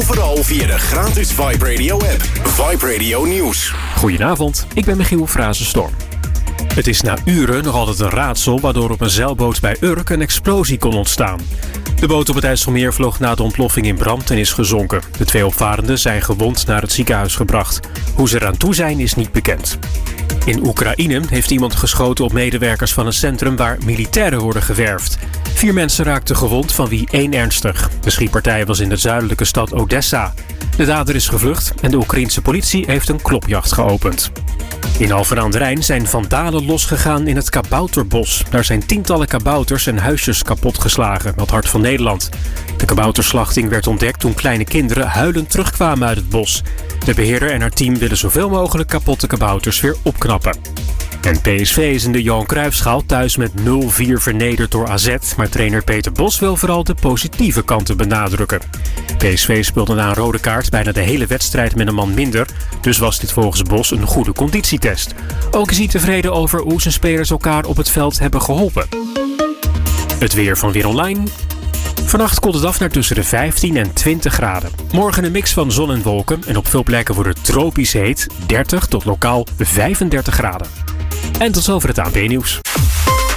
overal via de gratis Vibe Radio app. Vibe Radio Nieuws. Goedenavond, ik ben Michiel Frazenstorm. Het is na uren nog altijd een raadsel waardoor op een zeilboot bij Urk een explosie kon ontstaan. De boot op het IJsselmeer vloog na de ontploffing in brand en is gezonken. De 2 opvarenden zijn gewond naar het ziekenhuis gebracht. Hoe ze eraan toe zijn is niet bekend. In Oekraïne heeft iemand geschoten op medewerkers van een centrum waar militairen worden gewerfd. 4 mensen raakten gewond, van wie 1 ernstig. De schietpartij was in de zuidelijke stad Odessa. De dader is gevlucht en de Oekraïense politie heeft een klopjacht geopend. In Alphen aan den Rijn zijn vandalen losgegaan in het kabouterbos. Daar zijn tientallen kabouters en huisjes kapotgeslagen, meldt Hart van Nederland. De kabouterslachting werd ontdekt toen kleine kinderen huilend terugkwamen uit het bos. De beheerder en haar team willen zoveel mogelijk kapotte kabouters weer opknappen. En PSV is in de Johan Cruijffschaal thuis met 0-4 vernederd door AZ. Maar trainer Peter Bos wil vooral de positieve kanten benadrukken. PSV speelde na een rode kaart bijna de hele wedstrijd met een man minder. Dus was dit volgens Bos een goede conditietest. Ook is hij tevreden over hoe zijn spelers elkaar op het veld hebben geholpen. Het weer van Weer Online. Vannacht koelt het af naar tussen de 15 en 20 graden. Morgen een mix van zon en wolken en op veel plekken wordt het tropisch heet, 30 tot lokaal 35 graden. En tot zover het ANP-nieuws.